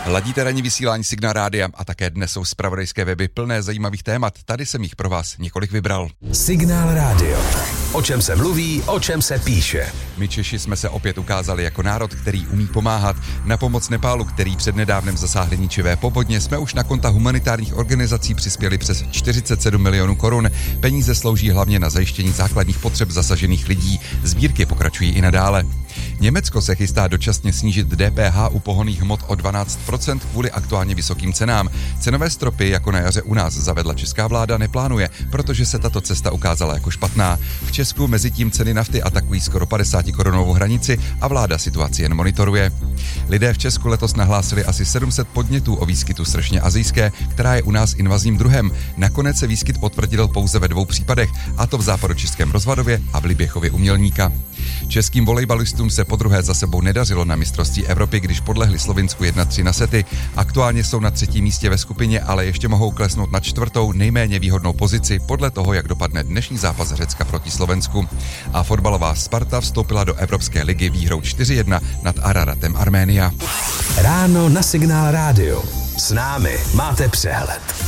Ladíte ranní vysílání Signál Rádia a také dnes jsou zpravodajské weby plné zajímavých témat. Tady jsem jich pro vás několik vybral. Signál Rádio. O čem se mluví, o čem se píše. My Češi jsme se opět ukázali jako národ, který umí pomáhat. Na pomoc Nepálu, který přednedávnem zasáhly ničivé povodně, jsme už na konta humanitárních organizací přispěli přes 47 milionů korun. Peníze slouží hlavně na zajištění základních potřeb zasažených lidí. Sbírky pokračují i nadále. Německo se chystá dočasně snížit DPH u pohonných hmot o 12% kvůli aktuálně vysokým cenám. Cenové stropy, jako na jaře u nás zavedla česká vláda, neplánuje, protože se tato cesta ukázala jako špatná. V Česku mezitím ceny nafty atakují skoro 50 korunovou hranici a vláda situaci jen monitoruje. Lidé v Česku letos nahlásili asi 700 podnětů o výskytu sršně azijské, která je u nás invazním druhem. Nakonec se výskyt potvrdil pouze ve 2 případech, a to v západočeském Rozvadově a v Liběchově u Mělníka. Českým volejbalistům se podruhé za sebou nedařilo na mistrovství Evropy, když podlehli Slovinsku 1-3 na sety. Aktuálně jsou na 3. místě ve skupině, ale ještě mohou klesnout na 4. nejméně výhodnou pozici podle toho, jak dopadne dnešní zápas Řecka proti Slovensku. A fotbalová Sparta vstoupila do Evropské ligy výhrou 4-1 nad Araratem Arménia. Ráno na Signál Rádio. S námi máte přehled.